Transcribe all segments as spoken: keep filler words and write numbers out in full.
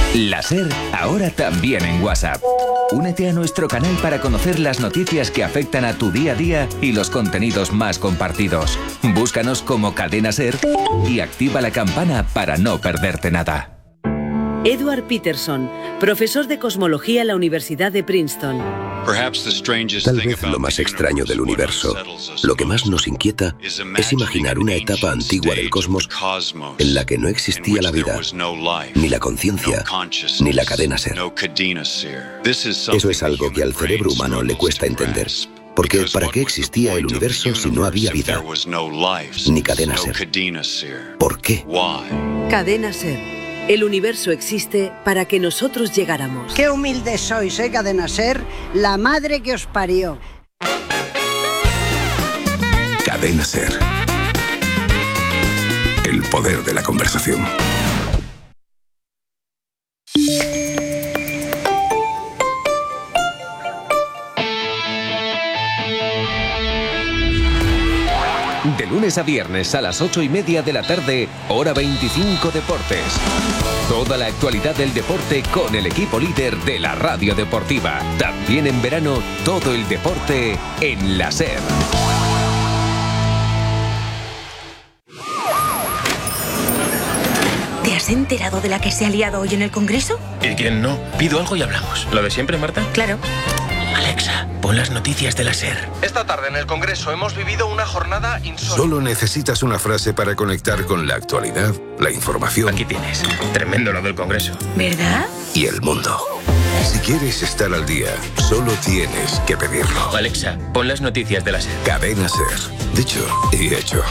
La SER, ahora también en WhatsApp. Únete a nuestro canal para conocer las noticias que afectan a tu día a día y los contenidos más compartidos. Búscanos como Cadena SER y activa la campana para no perderte nada. Edward Peterson, profesor de cosmología en la Universidad de Princeton. Tal vez lo más extraño del universo, lo que más nos inquieta, es imaginar una etapa antigua del cosmos en la que no existía la vida, ni la conciencia, ni la cadena SER. Eso es algo que al cerebro humano le cuesta entender. Porque ¿para qué existía el universo si no había vida? Ni cadena SER. ¿Por qué? Cadena SER. El universo existe para que nosotros llegáramos. Qué humildes sois, ¿eh, Cadena SER? La madre que os parió. Cadena SER. El poder de la conversación. De lunes a viernes a las ocho y media de la tarde, hora veinticinco Deportes. Toda la actualidad del deporte con el equipo líder de la radio deportiva. También en verano, todo el deporte en la SER. ¿Te has enterado de la que se ha liado hoy en el Congreso? ¿Y quién no? Pido algo y hablamos. ¿Lo de siempre, Marta? Claro. Alexa, pon las noticias de la SER. Esta tarde en el Congreso hemos vivido una jornada insólita. Solo necesitas una frase para conectar con la actualidad, la información. Aquí tienes. Tremendo lo del Congreso. ¿Verdad? Y el mundo. Si quieres estar al día, solo tienes que pedirlo. Alexa, pon las noticias de la SER. Cadena SER. Dicho y hecho.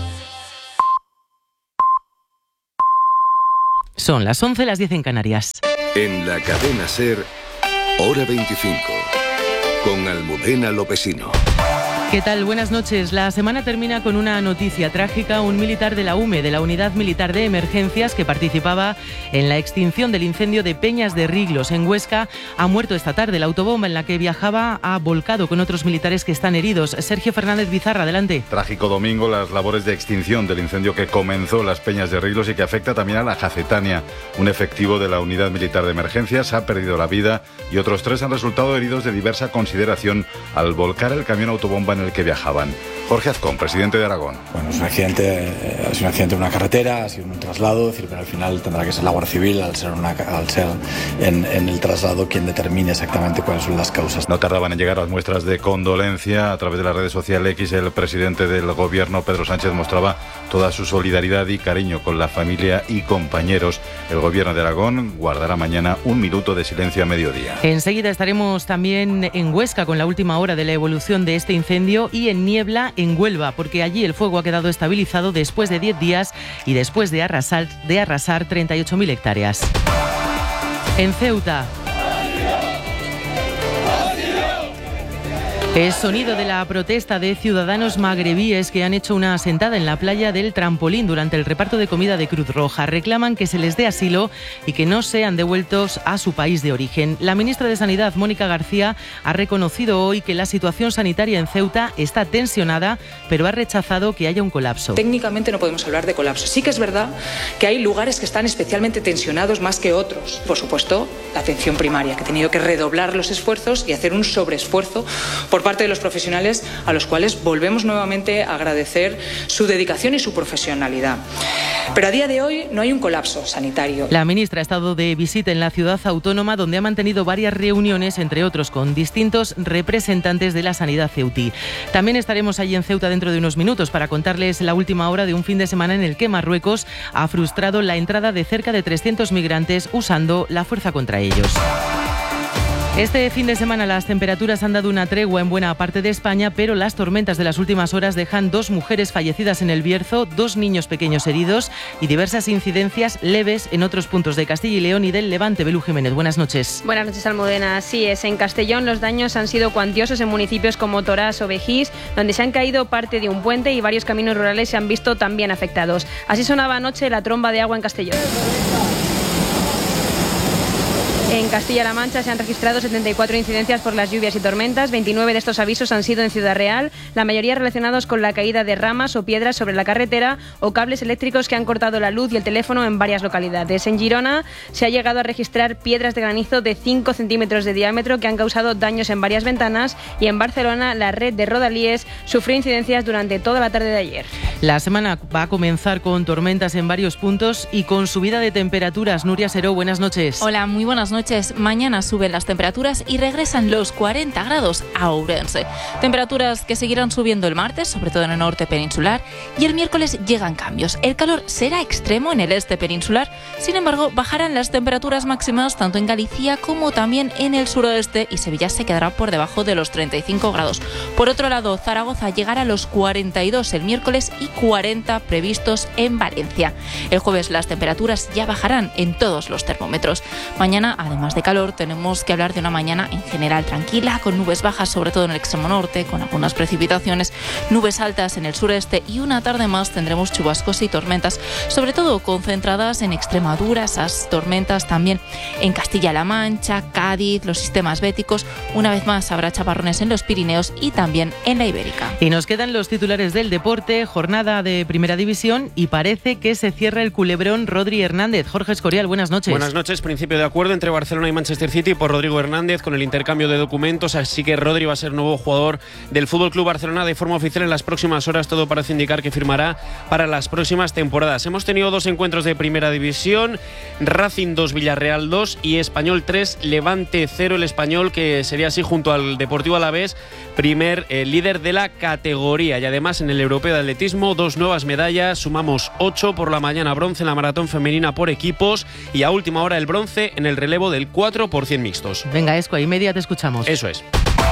Son las once, las diez en Canarias. En la Cadena SER, hora veinticinco. Con Almudena Lopesino. ¿Qué tal? Buenas noches. La semana termina con una noticia trágica. Un militar de la U M E, de la Unidad Militar de Emergencias, que participaba en la extinción del incendio de Peñas de Riglos, en Huesca, ha muerto esta tarde. La autobomba en la que viajaba ha volcado con otros militares que están heridos. Sergio Fernández Bizarra, adelante. Trágico domingo las labores de extinción del incendio que comenzó las Peñas de Riglos y que afecta también a la Jacetania. Un efectivo de la Unidad Militar de Emergencias ha perdido la vida y otros tres han resultado heridos de diversa consideración al volcar el camión autobomba en el que viajaban. Jorge Azcón, presidente de Aragón. Bueno, es un accidente, ha sido un accidente en una carretera, ha sido un traslado, es decir, pero al final tendrá que ser la Guardia Civil, al ser, una, al ser en, en el traslado, quien determine exactamente cuáles son las causas. No tardaban en llegar las muestras de condolencia. A través de las redes sociales X, el presidente del gobierno, Pedro Sánchez, mostraba toda su solidaridad y cariño con la familia y compañeros. El gobierno de Aragón guardará mañana un minuto de silencio a mediodía. Enseguida estaremos también en Huesca con la última hora de la evolución de este incendio y en Niebla, en Huelva, porque allí el fuego ha quedado estabilizado después de diez días y después de arrasar, de arrasar treinta y ocho mil hectáreas. En Ceuta, es sonido de la protesta de ciudadanos magrebíes que han hecho una sentada en la playa del Trampolín durante el reparto de comida de Cruz Roja. Reclaman que se les dé asilo y que no sean devueltos a su país de origen. La ministra de Sanidad, Mónica García, ha reconocido hoy que la situación sanitaria en Ceuta está tensionada, pero ha rechazado que haya un colapso. Técnicamente no podemos hablar de colapso. Sí que es verdad que hay lugares que están especialmente tensionados más que otros. Por supuesto, la atención primaria, que ha tenido que redoblar los esfuerzos y hacer un sobreesfuerzo por parte de los profesionales, a los cuales volvemos nuevamente a agradecer su dedicación y su profesionalidad. Pero a día de hoy no hay un colapso sanitario. La ministra ha estado de visita en la ciudad autónoma, donde ha mantenido varias reuniones, entre otros con distintos representantes de la sanidad ceutí. También estaremos allí en Ceuta dentro de unos minutos para contarles la última hora de un fin de semana en el que Marruecos ha frustrado la entrada de cerca de trescientos migrantes usando la fuerza contra ellos. Este fin de semana las temperaturas han dado una tregua en buena parte de España, pero las tormentas de las últimas horas dejan dos mujeres fallecidas en El Bierzo, dos niños pequeños heridos y diversas incidencias leves en otros puntos de Castilla y León y del Levante. Belú Jiménez, buenas noches. Buenas noches, Almudena. Así es, en Castellón los daños han sido cuantiosos en municipios como Torás o Vejís, donde se han caído parte de un puente y varios caminos rurales se han visto también afectados. Así sonaba anoche la tromba de agua en Castellón. En Castilla-La Mancha se han registrado setenta y cuatro incidencias por las lluvias y tormentas. veintinueve de estos avisos han sido en Ciudad Real, la mayoría relacionados con la caída de ramas o piedras sobre la carretera o cables eléctricos que han cortado la luz y el teléfono en varias localidades. En Girona se ha llegado a registrar piedras de granizo de cinco centímetros de diámetro que han causado daños en varias ventanas, y en Barcelona la red de Rodalies sufrió incidencias durante toda la tarde de ayer. La semana va a comenzar con tormentas en varios puntos y con subida de temperaturas. Nuria Seró, buenas noches. Hola, muy buenas noches. Mañana suben las temperaturas y regresan los cuarenta grados a Ourense. Temperaturas que seguirán subiendo el martes, sobre todo en el norte peninsular, y el miércoles llegan cambios. El calor será extremo en el este peninsular, sin embargo, bajarán las temperaturas máximas tanto en Galicia como también en el suroeste, y Sevilla se quedará por debajo de los treinta y cinco grados. Por otro lado, Zaragoza llegará a los cuarenta y dos el miércoles y cuarenta previstos en Valencia. El jueves las temperaturas ya bajarán en todos los termómetros. Mañana, además de calor, tenemos que hablar de una mañana en general tranquila, con nubes bajas sobre todo en el extremo norte, con algunas precipitaciones, nubes altas en el sureste, y una tarde más tendremos chubascos y tormentas, sobre todo concentradas en Extremadura, esas tormentas también en Castilla-La Mancha, Cádiz, los sistemas béticos. Una vez más habrá chaparrones en los Pirineos y también en la Ibérica. Y nos quedan los titulares del deporte, jornada de Primera División, y parece que se cierra el culebrón Rodri Hernández. Jorge Escorial, buenas noches. Buenas noches. Principio de acuerdo entre Barcelona y Manchester City por Rodrigo Hernández con el intercambio de documentos, así que Rodri va a ser nuevo jugador del F C Barcelona de forma oficial en las próximas horas. Todo parece indicar que firmará para las próximas temporadas. Hemos tenido dos encuentros de Primera División, Racing dos, Villarreal dos y Español tres, Levante cero. El Español, que sería así junto al Deportivo Alavés, primer eh, líder de la categoría. Y además en el Europeo de Atletismo, dos nuevas medallas, sumamos ocho. Por la mañana bronce en la maratón femenina por equipos, y a última hora el bronce en el relevo del cuatro por cien mixtos. Venga, Esco, y media te escuchamos. Eso es.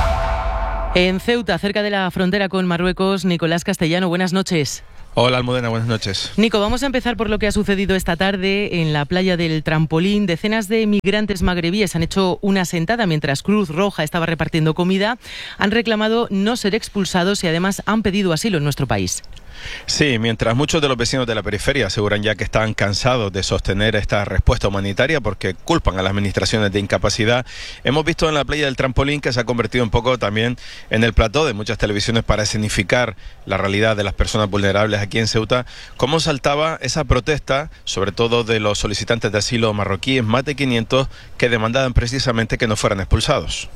En Ceuta, cerca de la frontera con Marruecos, Nicolás Castellano, buenas noches. Hola Almudena, buenas noches. Nico, vamos a empezar por lo que ha sucedido esta tarde en la playa del Trampolín. Decenas de migrantes magrebíes han hecho una sentada mientras Cruz Roja estaba repartiendo comida. Han reclamado no ser expulsados y además han pedido asilo en nuestro país. Sí, mientras muchos de los vecinos de la periferia aseguran ya que están cansados de sostener esta respuesta humanitaria porque culpan a las administraciones de incapacidad, hemos visto en la playa del Trampolín que se ha convertido un poco también en el plató de muchas televisiones para escenificar la realidad de las personas vulnerables aquí en Ceuta, cómo saltaba esa protesta, sobre todo de los solicitantes de asilo marroquíes, más de quinientos, que demandaban precisamente que no fueran expulsados.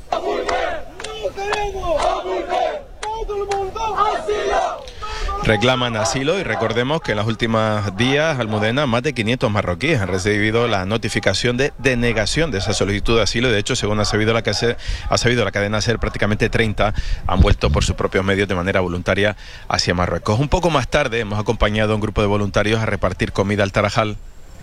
Reclaman asilo y recordemos que en los últimos días, Almudena, más de quinientos marroquíes han recibido la notificación de denegación de esa solicitud de asilo. De hecho, según ha sabido la, que ha sabido la cadena SER, prácticamente treinta han vuelto por sus propios medios de manera voluntaria hacia Marruecos. Un poco más tarde hemos acompañado a un grupo de voluntarios a repartir comida al Tarajal.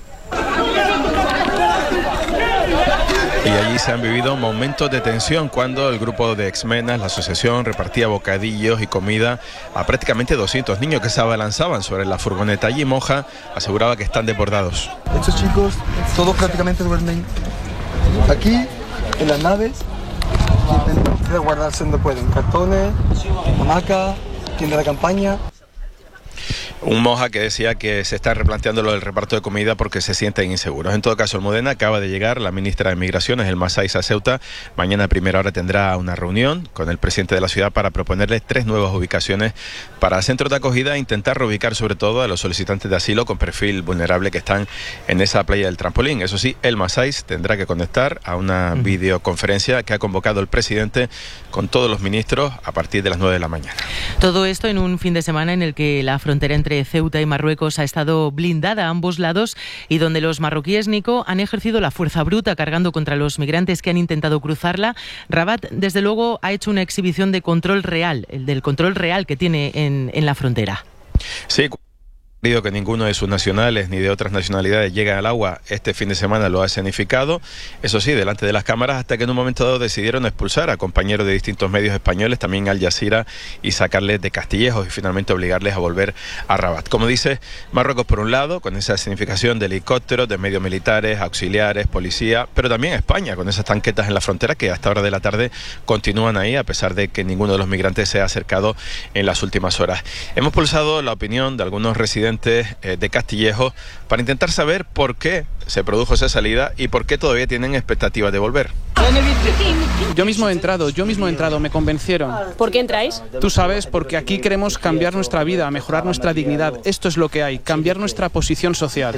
Y allí se han vivido momentos de tensión cuando el grupo de Exmenas, la asociación, repartía bocadillos y comida a prácticamente doscientos niños que se abalanzaban sobre la furgoneta. Allí Moja aseguraba que están desbordados. Estos chicos todos prácticamente duermen aquí, en las naves, y intentan resguardarse donde pueden. Cartones, hamaca, tienda de campaña. Un Moja que decía que se está replanteando lo del reparto de comida porque se sienten inseguros. En todo caso, Almudena, acaba de llegar la ministra de Migraciones, el Masais, a Ceuta. Mañana a primera hora tendrá una reunión con el presidente de la ciudad para proponerle tres nuevas ubicaciones para centros de acogida e intentar reubicar sobre todo a los solicitantes de asilo con perfil vulnerable que están en esa playa del Trampolín. Eso sí, el Masais tendrá que conectar a una uh-huh. videoconferencia que ha convocado el presidente con todos los ministros a partir de las nueve de la mañana. Todo esto en un fin de semana en el que la frontera entre Ceuta y Marruecos ha estado blindada a ambos lados y donde los marroquíes, Nico, han ejercido la fuerza bruta cargando contra los migrantes que han intentado cruzarla. Rabat, desde luego, ha hecho una exhibición de control real, el del control real que tiene en, en la frontera. Sí. Que ninguno de sus nacionales ni de otras nacionalidades llega al agua este fin de semana lo ha escenificado, eso sí, delante de las cámaras, hasta que en un momento dado decidieron expulsar a compañeros de distintos medios españoles, también Al Jazeera, y sacarles de Castillejos y finalmente obligarles a volver a Rabat. Como dice, Marruecos por un lado, con esa escenificación de helicópteros, de medios militares, auxiliares, policía, pero también España, con esas tanquetas en la frontera que hasta hora de la tarde continúan ahí, a pesar de que ninguno de los migrantes se ha acercado en las últimas horas. Hemos pulsado la opinión de algunos residentes residentes eh, de Castillejo para intentar saber por qué se produjo esa salida y por qué todavía tienen expectativas de volver. Yo mismo he entrado, yo mismo he entrado, me convencieron. ¿Por qué entráis? Tú sabes, porque aquí queremos cambiar nuestra vida, mejorar nuestra dignidad. Esto es lo que hay, cambiar nuestra posición social.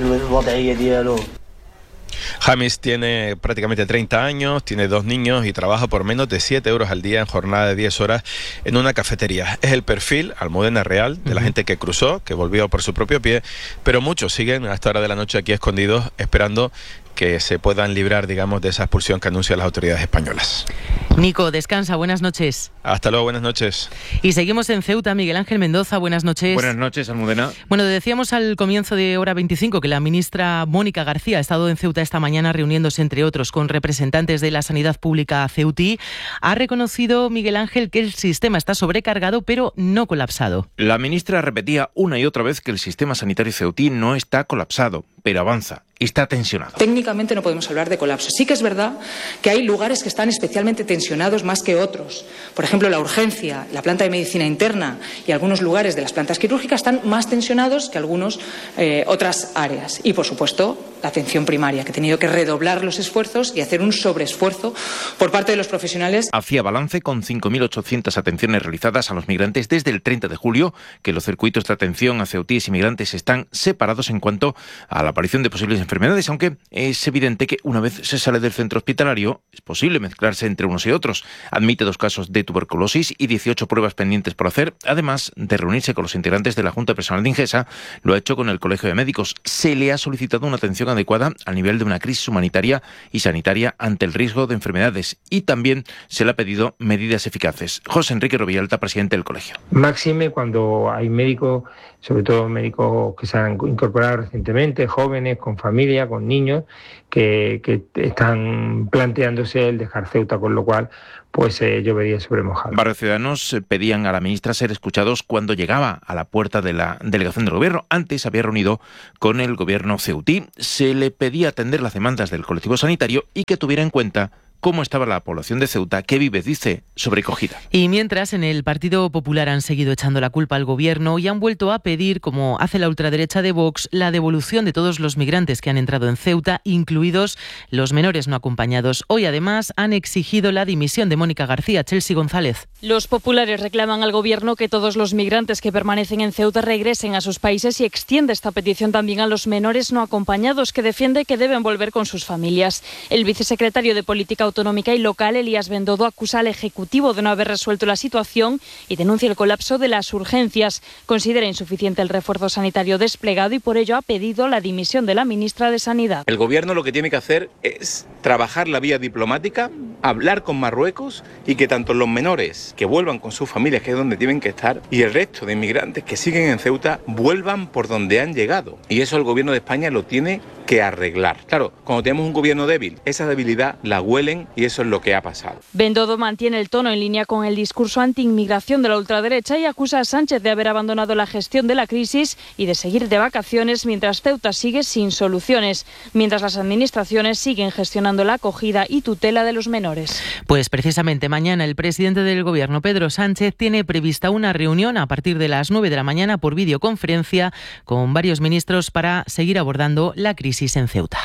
James tiene prácticamente treinta años, tiene dos niños y trabaja por menos de siete euros al día en jornada de diez horas en una cafetería. Es el perfil Almudena real de la gente que cruzó, que volvió por su propio pie, pero muchos siguen a esta hora de la noche aquí escondidos esperando que se puedan librar, digamos, de esa expulsión que anuncian las autoridades españolas. Nico, descansa, buenas noches. Hasta luego, buenas noches. Y seguimos en Ceuta, Miguel Ángel Mendoza, buenas noches. Buenas noches, Almudena. Bueno, decíamos al comienzo de Hora veinticinco que la ministra Mónica García ha estado en Ceuta esta mañana reuniéndose, entre otros, con representantes de la sanidad pública ceutí. Ha reconocido, Miguel Ángel, que el sistema está sobrecargado, pero no colapsado. La ministra repetía una y otra vez que el sistema sanitario ceutí no está colapsado, pero avanza. Está tensionado. Técnicamente no podemos hablar de colapso. Sí que es verdad que hay lugares que están especialmente tensionados más que otros. Por ejemplo, la urgencia, la planta de medicina interna y algunos lugares de las plantas quirúrgicas están más tensionados que algunas eh, otras áreas. Y, por supuesto, la atención primaria, que ha tenido que redoblar los esfuerzos y hacer un sobreesfuerzo por parte de los profesionales. Hacía balance con cinco mil ochocientas atenciones realizadas a los migrantes desde el treinta de julio, que los circuitos de atención a ceutíes y migrantes están separados en cuanto a la aparición de posibles enfermedades, aunque es evidente que una vez se sale del centro hospitalario es posible mezclarse entre unos y otros. Admite dos casos de tuberculosis y dieciocho pruebas pendientes por hacer, además de reunirse con los integrantes de la Junta de Personal de Ingesa. Lo ha hecho con el Colegio de Médicos. Se le ha solicitado una atención adecuada al nivel de una crisis humanitaria y sanitaria ante el riesgo de enfermedades, y también se le ha pedido medidas eficaces. José Enrique Rovillalta, presidente del colegio. Máxime cuando hay médicos, sobre todo médicos que se han incorporado recientemente, jóvenes, con familia, con niños, que, que están planteándose el dejar Ceuta, con lo cual pues eh, llovería sobre mojado. Varios ciudadanos pedían a la ministra ser escuchados cuando llegaba a la puerta de la delegación del gobierno. Antes había reunido con el gobierno ceutí. Se le pedía atender las demandas del colectivo sanitario y que tuviera en cuenta cómo estaba la población de Ceuta, que vive, dice, sobrecogida. Y mientras, en el Partido Popular han seguido echando la culpa al gobierno y han vuelto a pedir, como hace la ultraderecha de Vox, la devolución de todos los migrantes que han entrado en Ceuta, incluidos los menores no acompañados. Hoy, además, han exigido la dimisión de Mónica García. Chelsea González. Los populares reclaman al gobierno que todos los migrantes que permanecen en Ceuta regresen a sus países y extiende esta petición también a los menores no acompañados, que defiende que deben volver con sus familias. El vicesecretario de Política Autonómica y Local, Elías Bendodo, acusa al Ejecutivo de no haber resuelto la situación y denuncia el colapso de las urgencias. Considera insuficiente el refuerzo sanitario desplegado y por ello ha pedido la dimisión de la ministra de Sanidad. El gobierno lo que tiene que hacer es trabajar la vía diplomática, hablar con Marruecos y que tanto los menores que vuelvan con sus familias, que es donde tienen que estar, y el resto de inmigrantes que siguen en Ceuta vuelvan por donde han llegado. Y eso el gobierno de España lo tiene que arreglar. Claro, cuando tenemos un gobierno débil, esa debilidad la huelen y eso es lo que ha pasado. Bendodo mantiene el tono en línea con el discurso anti-inmigración de la ultraderecha y acusa a Sánchez de haber abandonado la gestión de la crisis y de seguir de vacaciones mientras Ceuta sigue sin soluciones, mientras las administraciones siguen gestionando la acogida y tutela de los menores. Pues precisamente mañana el presidente del gobierno, Pedro Sánchez, tiene prevista una reunión a partir de las nueve de la mañana por videoconferencia con varios ministros para seguir abordando la crisis en Ceuta.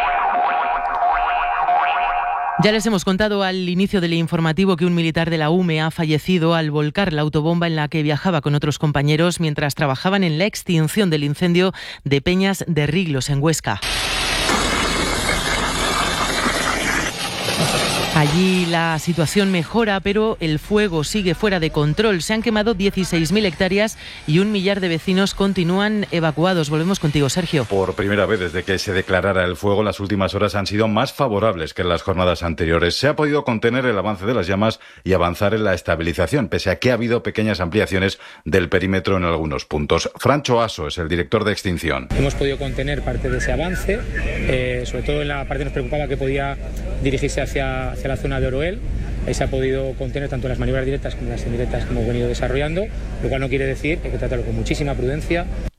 Ya les hemos contado al inicio del informativo que un militar de la U M E ha fallecido al volcar la autobomba en la que viajaba con otros compañeros mientras trabajaban en la extinción del incendio de Peñas de Riglos, en Huesca. Allí la situación mejora, pero el fuego sigue fuera de control. Se han quemado dieciséis mil hectáreas y un millar de vecinos continúan evacuados. Volvemos contigo, Sergio. Por primera vez desde que se declarara el fuego, las últimas horas han sido más favorables que en las jornadas anteriores. Se ha podido contener el avance de las llamas y avanzar en la estabilización, pese a que ha habido pequeñas ampliaciones del perímetro en algunos puntos. Francho Aso es el director de extinción. Hemos podido contener parte de ese avance, eh, sobre todo en la parte que nos preocupaba, que podía dirigirse hacia, hacia la zona de Oroel. Ahí se ha podido contener tanto las maniobras directas como las indirectas que hemos venido desarrollando, lo cual no quiere decir que hay que tratarlo con muchísima prudencia.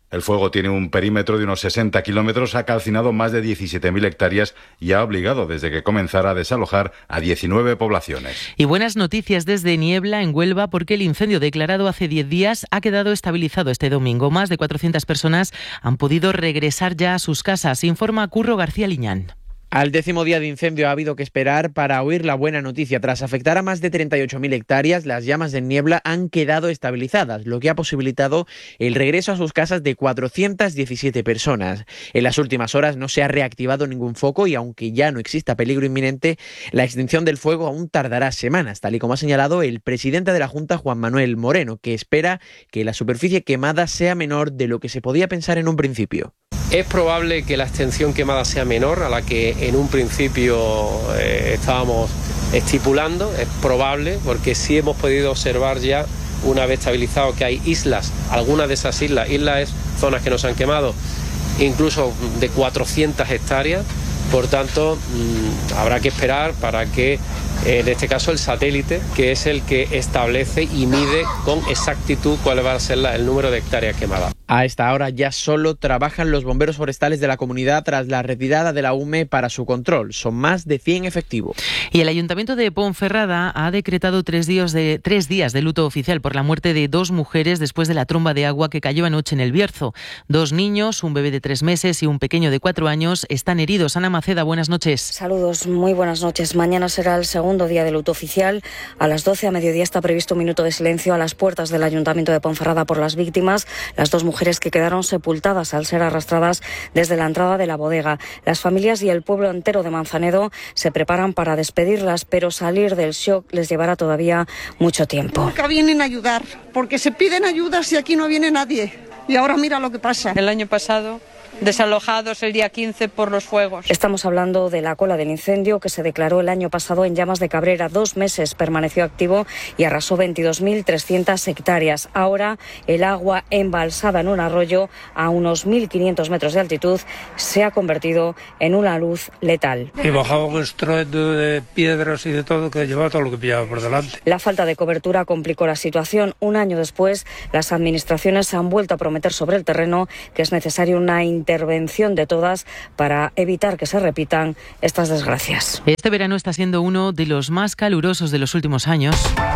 El fuego tiene un perímetro de unos sesenta kilómetros, ha calcinado más de diecisiete mil hectáreas y ha obligado desde que comenzara a desalojar a diecinueve poblaciones. Y buenas noticias desde Niebla, en Huelva, porque el incendio declarado hace diez días ha quedado estabilizado este domingo. Más de cuatrocientas personas han podido regresar ya a sus casas, informa Curro García Liñán. Al décimo día de incendio ha habido que esperar para oír la buena noticia. Tras afectar a más de treinta y ocho mil hectáreas, las llamas de Niebla han quedado estabilizadas, lo que ha posibilitado el regreso a sus casas de cuatrocientas diecisiete personas. En las últimas horas no se ha reactivado ningún foco y aunque ya no exista peligro inminente, la extinción del fuego aún tardará semanas, tal y como ha señalado el presidente de la Junta, Juan Manuel Moreno, que espera que la superficie quemada sea menor de lo que se podía pensar en un principio. Es probable que la extensión quemada sea menor a la que en un principio eh, estábamos estipulando, es probable, porque sí hemos podido observar ya, una vez estabilizado, que hay islas, algunas de esas islas, islas es zonas que nos han quemado, incluso de cuatrocientas hectáreas, por tanto mmm, habrá que esperar para que, en este caso, el satélite, que es el que establece y mide con exactitud cuál va a ser la, el número de hectáreas quemadas. A esta hora ya solo trabajan los bomberos forestales de la comunidad tras la retirada de la U M E para su control. Son más de cien efectivos. Y el Ayuntamiento de Ponferrada ha decretado tres días, de, tres días de luto oficial por la muerte de dos mujeres después de la tromba de agua que cayó anoche en El Bierzo. Dos niños, un bebé de tres meses y un pequeño de cuatro años, están heridos. Ana Maceda, buenas noches. Saludos, muy buenas noches. Mañana será el segundo día de luto oficial. A las doce a mediodía está previsto un minuto de silencio a las puertas del Ayuntamiento de Ponferrada por las víctimas, las dos mujeres que quedaron sepultadas al ser arrastradas desde la entrada de la bodega. Las familias y el pueblo entero de Manzanedo se preparan para despedirlas, pero salir del shock les llevará todavía mucho tiempo. Nunca vienen a ayudar, porque se piden ayudas y aquí no viene nadie. Y ahora mira lo que pasa. El año pasado, desalojados el día quince por los fuegos. Estamos hablando de la cola del incendio que se declaró el año pasado en Llamas de Cabrera. Dos meses permaneció activo y arrasó veintidós mil trescientas hectáreas. Ahora el agua embalsada en un arroyo a unos mil quinientos metros de altitud se ha convertido en una luz letal. Y bajaba un estruendo de piedras y de todo que llevaba todo lo que pillaba por delante. La falta de cobertura complicó la situación. Un año después, las administraciones han vuelto a prometer sobre el terreno que es necesaria una intervención intervención de todas para evitar que se repitan estas desgracias. Este verano está siendo uno de los más calurosos de los últimos años.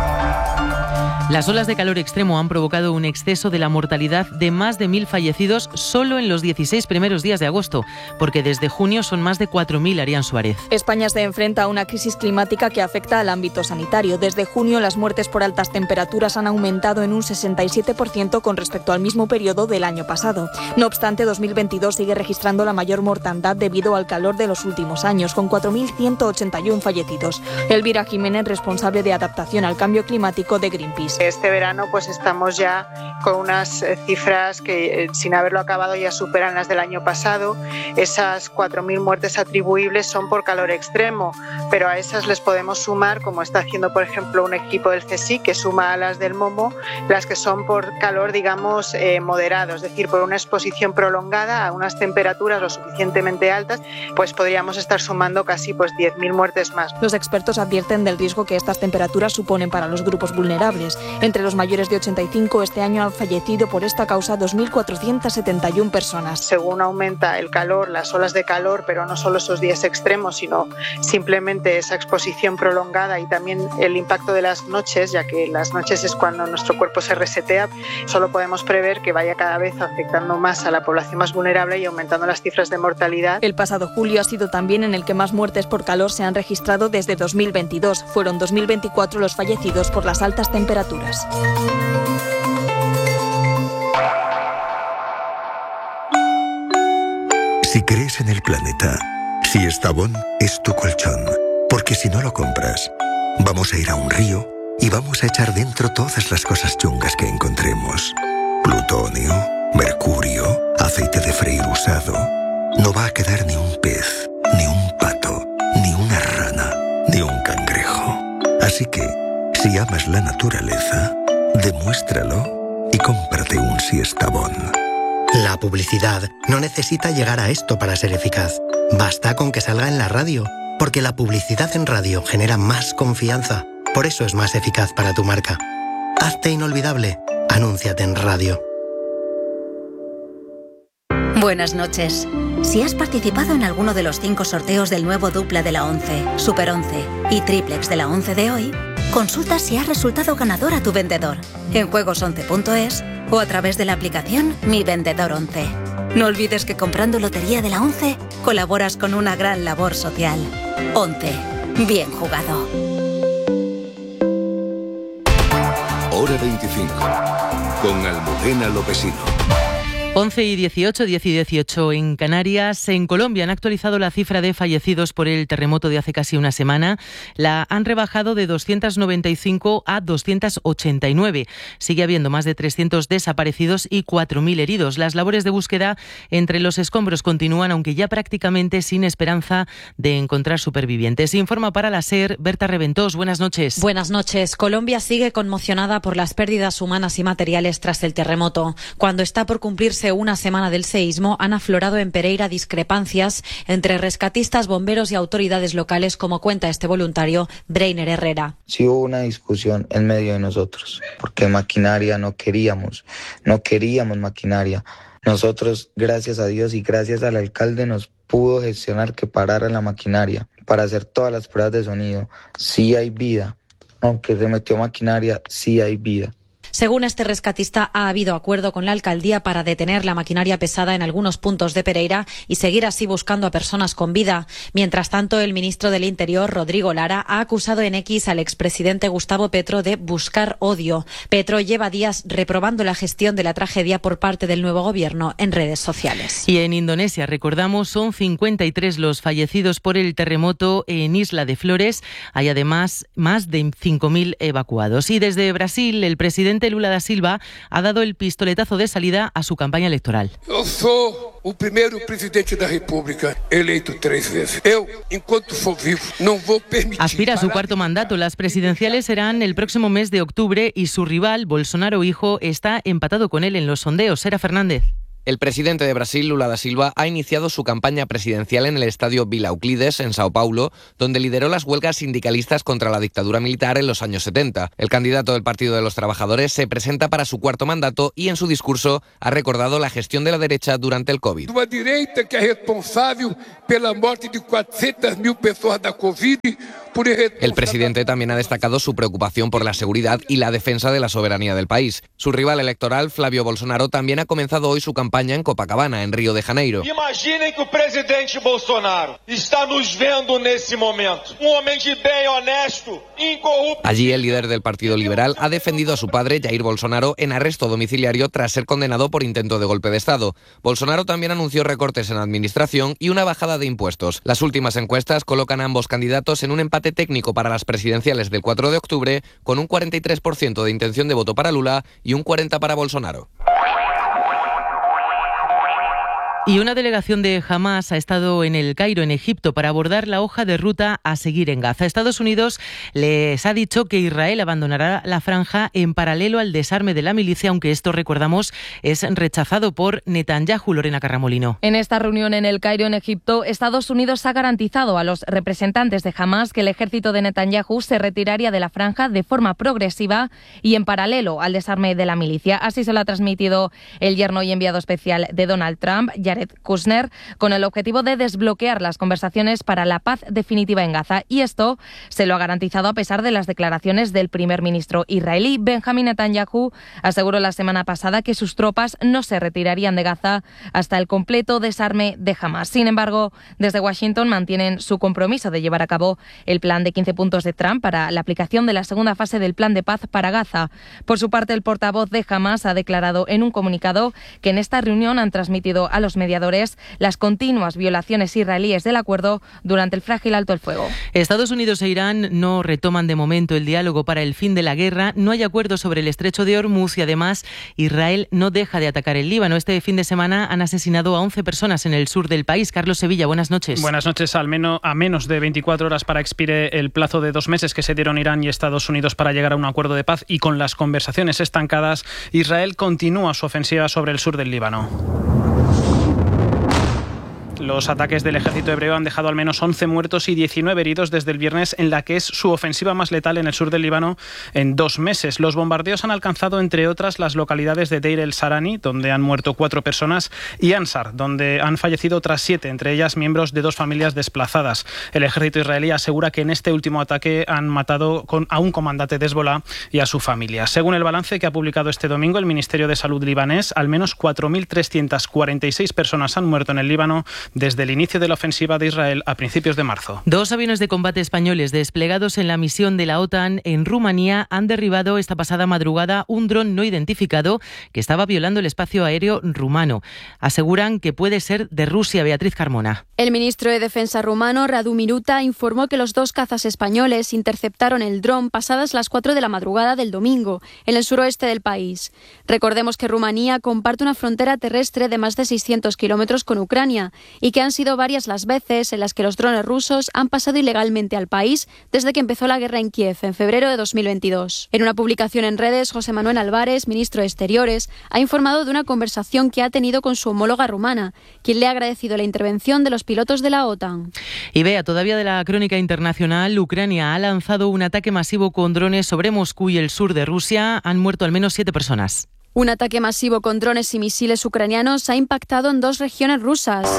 Las olas de calor extremo han provocado un exceso de la mortalidad de más de mil fallecidos solo en los dieciséis primeros días de agosto, porque desde junio son más de cuatro mil, Arián Suárez. España se enfrenta a una crisis climática que afecta al ámbito sanitario. Desde junio las muertes por altas temperaturas han aumentado en un sesenta y siete por ciento con respecto al mismo periodo del año pasado. No obstante, dos mil veintidós sigue registrando la mayor mortandad debido al calor de los últimos años, con cuatro mil ciento ochenta y uno fallecidos. Elvira Jiménez, responsable de adaptación al cambio climático de Greenpeace. Este verano pues estamos ya con unas eh, cifras que eh, sin haberlo acabado ya superan las del año pasado. Esas cuatro mil muertes atribuibles son por calor extremo, pero a esas les podemos sumar, como está haciendo por ejemplo un equipo del C S I C, que suma a las del Momo, las que son por calor digamos eh, moderado, es decir, por una exposición prolongada a unas temperaturas lo suficientemente altas, pues podríamos estar sumando casi pues diez mil muertes más. Los expertos advierten del riesgo que estas temperaturas suponen para los grupos vulnerables. Entre los mayores de ochenta y cinco, este año han fallecido por esta causa dos mil cuatrocientas setenta y una personas. Según aumenta el calor, las olas de calor, pero no solo esos días extremos, sino simplemente esa exposición prolongada y también el impacto de las noches, ya que las noches es cuando nuestro cuerpo se resetea, solo podemos prever que vaya cada vez afectando más a la población más vulnerable y aumentando las cifras de mortalidad. El pasado julio ha sido también en el que más muertes por calor se han registrado desde dos mil veintidós. Fueron dos mil veinticuatro los fallecidos por las altas temperaturas. Si crees en el planeta, si Estavón es tu colchón, porque si no lo compras, vamos a ir a un río y vamos a echar dentro todas las cosas chungas que encontremos. Plutonio, mercurio, aceite de freír usado. No va a quedar ni un pez, ni un pato, ni una rana, ni un cangrejo. Así que, si amas la naturaleza, demuéstralo y cómprate un Siestabón. La publicidad no necesita llegar a esto para ser eficaz. Basta con que salga en la radio, porque la publicidad en radio genera más confianza. Por eso es más eficaz para tu marca. Hazte inolvidable. Anúnciate en radio. Buenas noches. Si has participado en alguno de los cinco sorteos del nuevo dupla de la once, Super once y triplex de la once de hoy, consulta si has resultado ganador a tu vendedor en juegos once punto es o a través de la aplicación Mi Vendedor once. No olvides que comprando Lotería de la once colaboras con una gran labor social. once. Bien jugado. Hora veinticinco. Con Almudena Lopesino. once y dieciocho, diez y dieciocho en Canarias. En Colombia han actualizado la cifra de fallecidos por el terremoto de hace casi una semana. La han rebajado de doscientos noventa y cinco a doscientos ochenta y nueve. Sigue habiendo más de trescientos desaparecidos y cuatro mil heridos. Las labores de búsqueda entre los escombros continúan, aunque ya prácticamente sin esperanza de encontrar supervivientes. Informa para la SER Berta Reventós. Buenas noches. Buenas noches. Colombia sigue conmocionada por las pérdidas humanas y materiales tras el terremoto. Cuando está por cumplirse una semana del seísmo, han aflorado en Pereira discrepancias entre rescatistas, bomberos y autoridades locales, como cuenta este voluntario, Breiner Herrera. Sí hubo una discusión en medio de nosotros, porque maquinaria no queríamos, no queríamos maquinaria. Nosotros, gracias a Dios y gracias al alcalde, nos pudo gestionar que parara la maquinaria para hacer todas las pruebas de sonido. Sí hay vida, aunque se metió maquinaria, sí hay vida. Según este rescatista, ha habido acuerdo con la alcaldía para detener la maquinaria pesada en algunos puntos de Pereira y seguir así buscando a personas con vida. Mientras tanto, el ministro del Interior, Rodrigo Lara, ha acusado en X al expresidente Gustavo Petro de buscar odio. Petro lleva días reprobando la gestión de la tragedia por parte del nuevo gobierno en redes sociales. Y en Indonesia, recordamos, son cincuenta y tres los fallecidos por el terremoto en Isla de Flores. Hay además más de cinco mil evacuados. Y desde Brasil, el presidente Lula da Silva ha dado el pistoletazo de salida a su campaña electoral. Eu sou o primeiro presidente da República eleito tres veces. Eu, enquanto for vivo, não vou permitir. Aspira a su cuarto mandato. Las presidenciales serán el próximo mes de octubre y su rival, Bolsonaro hijo, está empatado con él en los sondeos. Sera Fernández. El presidente de Brasil, Lula da Silva, ha iniciado su campaña presidencial en el estadio Vila Euclides, en Sao Paulo, donde lideró las huelgas sindicalistas contra la dictadura militar en los años setenta. El candidato del Partido de los Trabajadores se presenta para su cuarto mandato y en su discurso ha recordado la gestión de la derecha durante el COVID. Una derecha que es responsable por la muerte de cuatrocientas mil personas de COVID. El presidente también ha destacado su preocupación por la seguridad y la defensa de la soberanía del país. Su rival electoral, Flavio Bolsonaro, también ha comenzado hoy su campaña en Copacabana, en Río de Janeiro. Imaginen que el presidente Bolsonaro está nos viendo en este momento. Un hombre de bien, honesto, incorrupto. Allí el líder del Partido Liberal ha defendido a su padre, Jair Bolsonaro, en arresto domiciliario tras ser condenado por intento de golpe de Estado. Bolsonaro también anunció recortes en administración y una bajada de impuestos. Las últimas encuestas colocan a ambos candidatos en un empate técnico para las presidenciales del cuatro de octubre, con un cuarenta y tres por ciento de intención de voto para Lula y un cuarenta por ciento para Bolsonaro. Y una delegación de Hamás ha estado en el Cairo, en Egipto, para abordar la hoja de ruta a seguir en Gaza. Estados Unidos les ha dicho que Israel abandonará la franja en paralelo al desarme de la milicia, aunque esto, recordamos, es rechazado por Netanyahu. Lorena Carramolino. En esta reunión en el Cairo, en Egipto, Estados Unidos ha garantizado a los representantes de Hamás que el ejército de Netanyahu se retiraría de la franja de forma progresiva y en paralelo al desarme de la milicia. Así se lo ha transmitido el yerno y enviado especial de Donald Trump, Jared Kushner, con el objetivo de desbloquear las conversaciones para la paz definitiva en Gaza. Y esto se lo ha garantizado a pesar de las declaraciones del primer ministro israelí. Benjamin Netanyahu aseguró la semana pasada que sus tropas no se retirarían de Gaza hasta el completo desarme de Hamás. Sin embargo, desde Washington mantienen su compromiso de llevar a cabo el plan de quince puntos de Trump para la aplicación de la segunda fase del plan de paz para Gaza. Por su parte, el portavoz de Hamás ha declarado en un comunicado que en esta reunión han transmitido a los mediadores las continuas violaciones israelíes del acuerdo durante el frágil alto el fuego. Estados Unidos e Irán no retoman de momento el diálogo para el fin de la guerra. No hay acuerdo sobre el estrecho de Hormuz y además Israel no deja de atacar el Líbano. Este fin de semana han asesinado a once personas en el sur del país. Carlos Sevilla, buenas noches. Buenas noches. Al menos, a menos de veinticuatro horas para expire el plazo de dos meses que se dieron Irán y Estados Unidos para llegar a un acuerdo de paz y con las conversaciones estancadas, Israel continúa su ofensiva sobre el sur del Líbano. Los ataques del ejército hebreo han dejado al menos once muertos y diecinueve heridos desde el viernes en la que es su ofensiva más letal en el sur del Líbano en dos meses. Los bombardeos han alcanzado, entre otras, las localidades de Deir el-Sarani, donde han muerto cuatro personas, y Ansar, donde han fallecido otras siete, entre ellas miembros de dos familias desplazadas. El ejército israelí asegura que en este último ataque han matado con, a un comandante de Hezbollah y a su familia. Según el balance que ha publicado este domingo el Ministerio de Salud libanés, al menos cuatro mil trescientas cuarenta y seis personas han muerto en el Líbano desde el inicio de la ofensiva de Israel a principios de marzo. Dos aviones de combate españoles desplegados en la misión de la OTAN en Rumanía han derribado esta pasada madrugada un dron no identificado que estaba violando el espacio aéreo rumano. Aseguran que puede ser de Rusia. Beatriz Carmona. El ministro de Defensa rumano, Radu Miruta, informó que los dos cazas españoles interceptaron el dron pasadas las cuatro de la madrugada del domingo, en el suroeste del país. Recordemos que Rumanía comparte una frontera terrestre de más de seiscientos kilómetros con Ucrania y que han sido varias las veces en las que los drones rusos han pasado ilegalmente al país desde que empezó la guerra en Kiev en febrero de dos mil veintidós. En una publicación en redes, José Manuel Álvarez, ministro de Exteriores, ha informado de una conversación que ha tenido con su homóloga rumana, quien le ha agradecido la intervención de los pilotos de la OTAN. Y vea, todavía de la crónica internacional, Ucrania ha lanzado un ataque masivo con drones sobre Moscú y el sur de Rusia. Han muerto al menos siete personas. Un ataque masivo con drones y misiles ucranianos ha impactado en dos regiones rusas.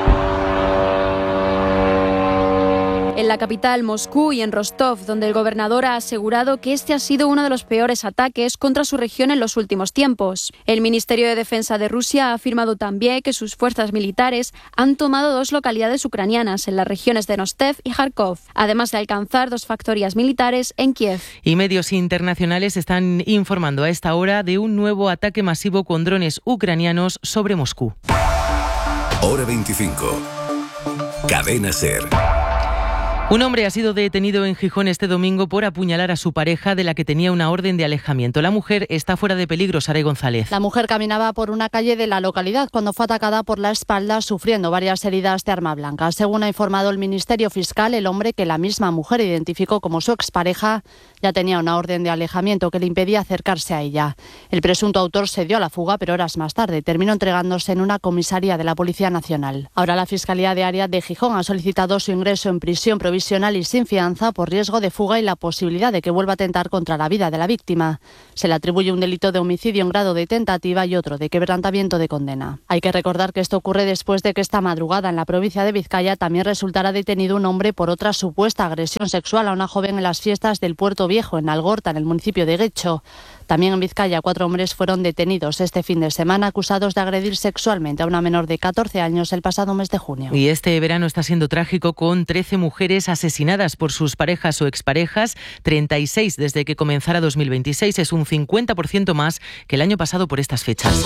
En la capital, Moscú, y en Rostov, donde el gobernador ha asegurado que este ha sido uno de los peores ataques contra su región en los últimos tiempos. El Ministerio de Defensa de Rusia ha afirmado también que sus fuerzas militares han tomado dos localidades ucranianas en las regiones de Nostev y Kharkov, además de alcanzar dos factorías militares en Kiev. Y medios internacionales están informando a esta hora de un nuevo ataque masivo con drones ucranianos sobre Moscú. Hora veinticinco. Cadena SER. Un hombre ha sido detenido en Gijón este domingo por apuñalar a su pareja, de la que tenía una orden de alejamiento. La mujer está fuera de peligro. Saray González. La mujer caminaba por una calle de la localidad cuando fue atacada por la espalda, sufriendo varias heridas de arma blanca. Según ha informado el Ministerio Fiscal, el hombre, que la misma mujer identificó como su expareja, ya tenía una orden de alejamiento que le impedía acercarse a ella. El presunto autor se dio a la fuga, pero horas más tarde terminó entregándose en una comisaría de la Policía Nacional. Ahora la Fiscalía de Área de Gijón ha solicitado su ingreso en prisión provisional y sin fianza por riesgo de fuga y la posibilidad de que vuelva a atentar contra la vida de la víctima. Se le atribuye un delito de homicidio en grado de tentativa y otro de quebrantamiento de condena. Hay que recordar que esto ocurre después de que esta madrugada en la provincia de Vizcaya también resultara detenido un hombre por otra supuesta agresión sexual a una joven en las fiestas del Puerto Viejo, en Algorta, en el municipio de Guecho. También en Vizcaya, cuatro hombres fueron detenidos este fin de semana acusados de agredir sexualmente a una menor de catorce años el pasado mes de junio. Y este verano está siendo trágico, con trece mujeres asesinadas por sus parejas o exparejas, treinta y seis desde que comenzara dos mil veintiséis. Es un cincuenta por ciento más que el año pasado por estas fechas.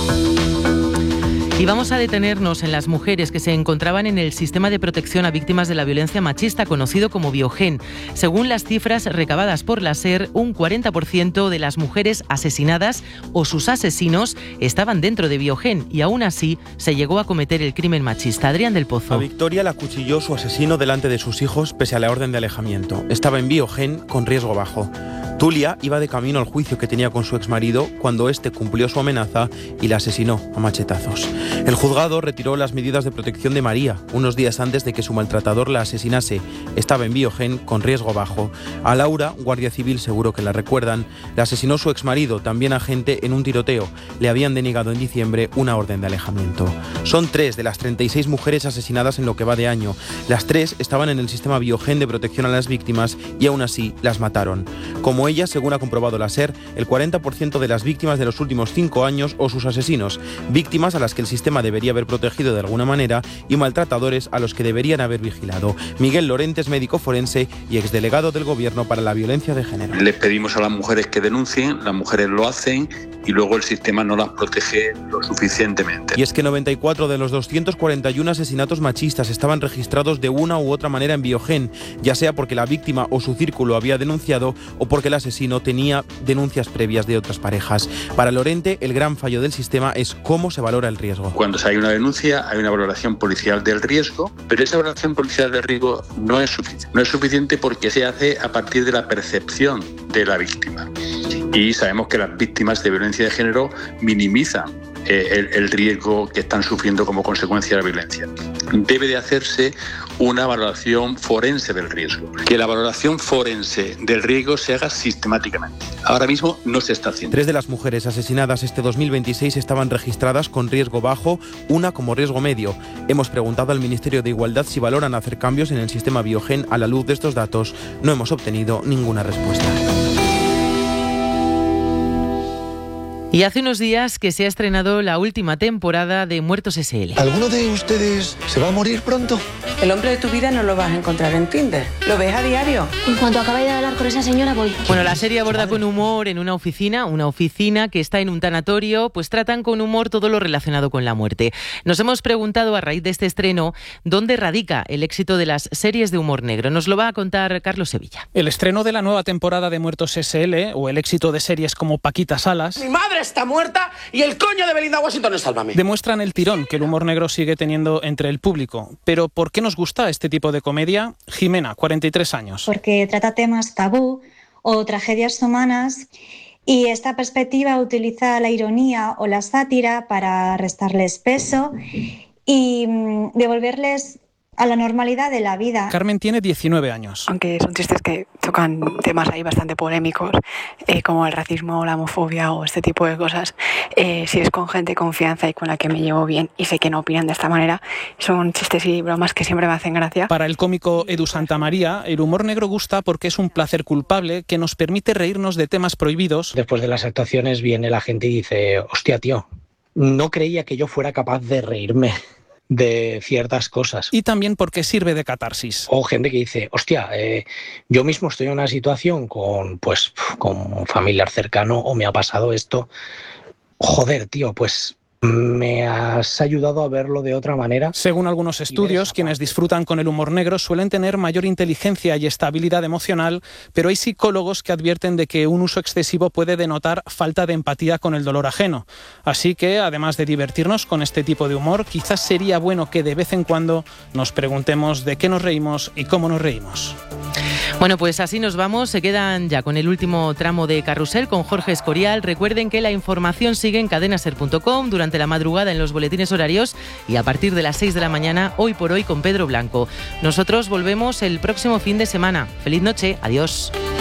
Y vamos a detenernos en las mujeres que se encontraban en el sistema de protección a víctimas de la violencia machista, conocido como Biogen. Según las cifras recabadas por la SER, un cuarenta por ciento de las mujeres asesinadas o sus asesinos estaban dentro de Biogen, y aún así se llegó a cometer el crimen machista. Adrián del Pozo. A Victoria la acuchilló su asesino delante de sus hijos pese a la orden de alejamiento. Estaba en Biogen con riesgo bajo. Tulia iba de camino al juicio que tenía con su exmarido cuando éste cumplió su amenaza y la asesinó a machetazos. El juzgado retiró las medidas de protección de María unos días antes de que su maltratador la asesinase. Estaba en Biogen con riesgo bajo. A Laura, guardia civil, seguro que la recuerdan, la asesinó su exmarido, también agente, en un tiroteo. Le habían denegado en diciembre una orden de alejamiento. Son tres de las treinta y seis mujeres asesinadas en lo que va de año. Las tres estaban en el sistema Biogen de protección a las víctimas y aún así las mataron. Como ellas, según ha comprobado la SER, el cuarenta por ciento de las víctimas de los últimos cinco años o sus asesinos, víctimas a las que el sistema debería haber protegido de alguna manera y maltratadores a los que deberían haber vigilado. Miguel Lorente es médico forense y exdelegado del Gobierno para la violencia de género. Les pedimos a las mujeres que denuncien, las mujeres lo hacen y luego el sistema no las protege lo suficientemente. Y es que noventa y cuatro de los doscientos cuarenta y uno asesinatos machistas estaban registrados de una u otra manera en Biogen, ya sea porque la víctima o su círculo había denunciado o porque el asesino tenía denuncias previas de otras parejas. Para Lorente, el gran fallo del sistema es cómo se valora el riesgo. Cuando hay una denuncia, hay una valoración policial del riesgo, pero esa valoración policial del riesgo no es suficiente. No es suficiente porque se hace a partir de la percepción de la víctima. Y sabemos que las víctimas de violencia de género minimizan eh, el, el riesgo que están sufriendo como consecuencia de la violencia. Debe de hacerse una valoración forense del riesgo. Que la valoración forense del riesgo se haga sistemáticamente. Ahora mismo no se está haciendo. Tres de las mujeres asesinadas este dos mil veintiséis estaban registradas con riesgo bajo, una como riesgo medio. Hemos preguntado al Ministerio de Igualdad si valoran hacer cambios en el sistema Biogen a la luz de estos datos. No hemos obtenido ninguna respuesta. Y hace unos días que se ha estrenado la última temporada de Muertos ese ele. ¿Alguno de ustedes se va a morir pronto? El hombre de tu vida no lo vas a encontrar en Tinder. ¿Lo ves a diario? En cuanto acabe de hablar con esa señora voy. Bueno, la serie aborda con humor en una oficina, una oficina que está en un tanatorio, pues tratan con humor todo lo relacionado con la muerte. Nos hemos preguntado a raíz de este estreno dónde radica el éxito de las series de humor negro. Nos lo va a contar Carlos Sevilla. El estreno de la nueva temporada de Muertos ese ele o el éxito de series como Paquita Salas... ¡Mi madre está muerta y el coño de Belinda Washington es Sálvame! Demuestran el tirón que el humor negro sigue teniendo entre el público. Pero ¿por qué nos gusta este tipo de comedia? Jimena, cuarenta y tres años. Porque trata temas tabú o tragedias humanas y esta perspectiva utiliza la ironía o la sátira para restarles peso y devolverles a la normalidad de la vida. Carmen tiene diecinueve años. Aunque son chistes que tocan temas ahí bastante polémicos, eh, como el racismo, la homofobia o este tipo de cosas, eh, si es con gente de confianza y con la que me llevo bien y sé que no opinan de esta manera, son chistes y bromas que siempre me hacen gracia. Para el cómico Edu Santamaría, el humor negro gusta porque es un placer culpable que nos permite reírnos de temas prohibidos. Después de las actuaciones viene la gente y dice, hostia tío, no creía que yo fuera capaz de reírme de ciertas cosas. Y también porque sirve de catarsis. O gente que dice, hostia, eh, yo mismo estoy en una situación con, pues, con un familiar cercano o me ha pasado esto. Joder, tío, pues me has ayudado a verlo de otra manera. Según algunos estudios, quienes disfrutan con el humor negro suelen tener mayor inteligencia y estabilidad emocional, pero hay psicólogos que advierten de que un uso excesivo puede denotar falta de empatía con el dolor ajeno. Así que, además de divertirnos con este tipo de humor, quizás sería bueno que de vez en cuando nos preguntemos de qué nos reímos y cómo nos reímos. Bueno, pues así nos vamos. Se quedan ya con el último tramo de Carrusel con Jorge Escorial. Recuerden que la información sigue en cadena ser punto com durante la madrugada en los boletines horarios y a partir de las seis de la mañana, hoy por hoy, con Pedro Blanco. Nosotros volvemos el próximo fin de semana. Feliz noche. Adiós.